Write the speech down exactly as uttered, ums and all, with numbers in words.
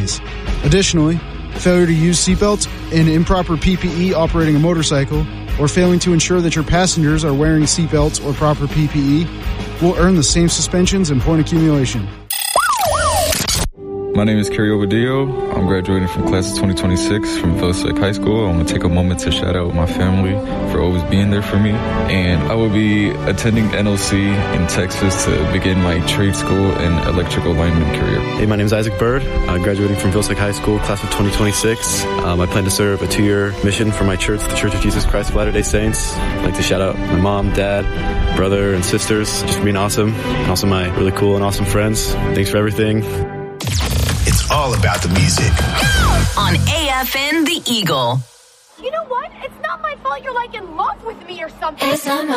injuries. Additionally, failure to use seatbelts and improper P P E operating a motorcycle, or failing to ensure that your passengers are wearing seatbelts or proper P P E, will earn the same suspensions and point accumulation. My name is Kerry Obadillo. I'm graduating from class of twenty twenty-six from Villisec High School. I want to take a moment to shout out my family for always being there for me. And I will be attending N O C in Texas to begin my trade school and electrical lineman career. Hey, my name is Isaac Bird. I'm graduating from Villisec High School, class of twenty twenty-six. Um, I plan to serve a two-year mission for my church, the Church of Jesus Christ of Latter-day Saints. I'd like to shout out my mom, dad, brother, and sisters just for being awesome, and also my really cool and awesome friends. Thanks for everything. It's all about the music. On A F N The Eagle. You know what? It's not my fault you're like in love with me or something. It's not my